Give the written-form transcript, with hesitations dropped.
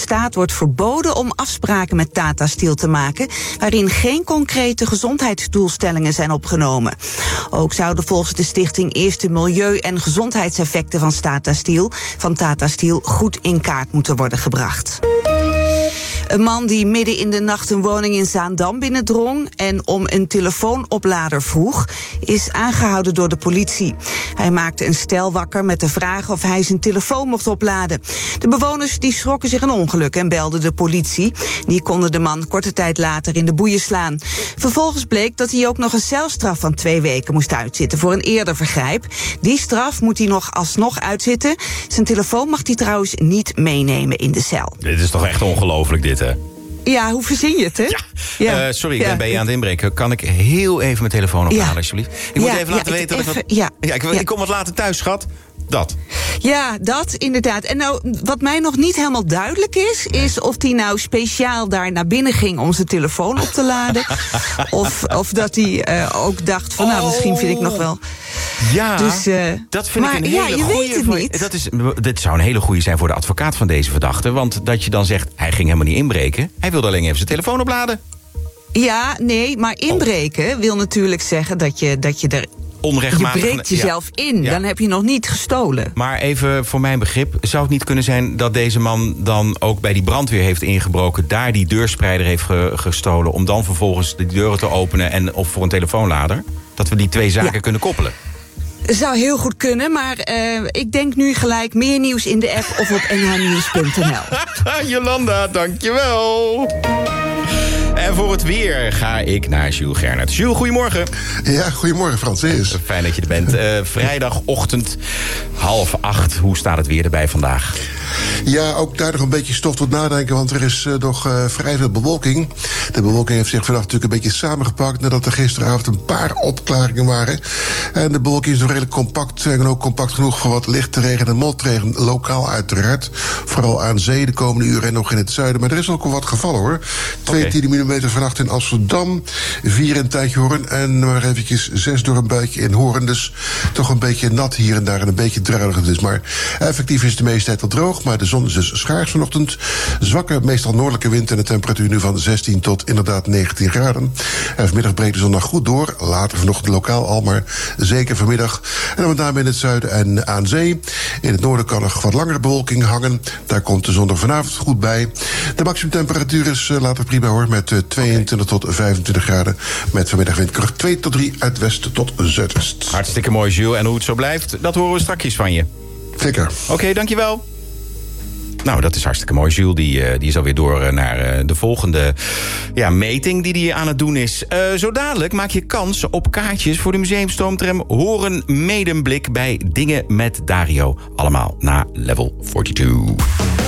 staat wordt verboden om afspraken met Tata Steel te maken waarin geen concrete gezondheidsdoelstellingen zijn opgenomen. Ook zouden volgens de stichting eerst de milieu- en gezondheidseffecten van Tata Steel goed in kaart moeten worden gebracht. Een man die midden in de nacht een woning in Zaandam binnendrong en om een telefoonoplader vroeg, is aangehouden door de politie. Hij maakte een stel wakker met de vraag of hij zijn telefoon mocht opladen. De bewoners die schrokken zich een ongeluk en belden de politie. Die konden de man korte tijd later in de boeien slaan. Vervolgens bleek dat hij ook nog een celstraf van 2 weken moest uitzitten voor een eerder vergrijp. Die straf moet hij nog alsnog uitzitten. Zijn telefoon mag hij trouwens niet meenemen in de cel. Dit is toch echt ongelooflijk, dit, hè? Ja, hoe verzin je het, hè? Ja. Sorry, ik ben bij je aan het inbreken. Kan ik heel even mijn telefoon opladen, alsjeblieft? Ik moet even laten weten dat ik kom wat later thuis, schat. Dat. Ja, dat inderdaad. En nou, wat mij nog niet helemaal duidelijk is of hij nou speciaal daar naar binnen ging om zijn telefoon op te laden. of dat hij ook dacht van, nou, misschien vind ik nog wel. Ja, dus, dat vind ik een hele goeie. Je weet het niet. Dit zou een hele goeie zijn voor de advocaat van deze verdachte. Want dat je dan zegt, hij ging helemaal niet inbreken. Hij wilde alleen even zijn telefoon opladen. Ja, nee, maar inbreken wil natuurlijk zeggen dat je er... Je breekt jezelf in, dan heb je nog niet gestolen. Maar even voor mijn begrip, zou het niet kunnen zijn dat deze man dan ook bij die brandweer heeft ingebroken, daar die deurspreider heeft gestolen, om dan vervolgens de deuren te openen of voor een telefoonlader? Dat we die 2 zaken kunnen koppelen. Zou heel goed kunnen, maar ik denk nu gelijk meer nieuws in de app of op nhnieuws.nl. Jolanda, dankjewel. En voor het weer ga ik naar Jules Gernert. Jules, goedemorgen. Ja, goedemorgen Francis. Fijn dat je er bent. Vrijdagochtend 7:30. Hoe staat het weer erbij vandaag? Ja, ook daar nog een beetje stof tot nadenken, want er is nog vrij veel bewolking. De bewolking heeft zich vannacht natuurlijk een beetje samengepakt nadat er gisteravond een paar opklaringen waren. En de bewolking is nog redelijk compact en ook compact genoeg voor wat lichte regen en motregen, lokaal uiteraard. Vooral aan zee de komende uren en nog in het zuiden. Maar er is ook al wat gevallen, hoor. 2 mm vannacht in Amsterdam, 4 in Tijtjehoorn en maar eventjes 6 door een buitje in Hoorn. Dus toch een beetje nat hier en daar en een beetje druilig dus. Maar effectief is de meeste tijd wel droog, maar de zon is dus schaars vanochtend. Zwakke, meestal noordelijke wind en de temperatuur nu van 16 tot inderdaad 19 graden. En vanmiddag breekt de zon nog goed door. Later vanochtend lokaal al, maar zeker vanmiddag. En dan met name in het zuiden en aan zee. In het noorden kan nog wat langere bewolking hangen. Daar komt de zon er vanavond goed bij. De maximumtemperatuur is later prima, hoor, met 22 tot 25 graden. Met vanmiddag windkracht 2 tot 3 uit westen tot zuidwest. Hartstikke mooi, Jules. En hoe het zo blijft, dat horen we strakjes van je. Zeker. Oké, dankjewel. Nou, dat is hartstikke mooi. Jules die is alweer door naar de volgende meting die hij aan het doen is. Zo dadelijk maak je kans op kaartjes voor de museumstoomtram Horen Medemblik bij Dingen met Dario. Allemaal na Level 42.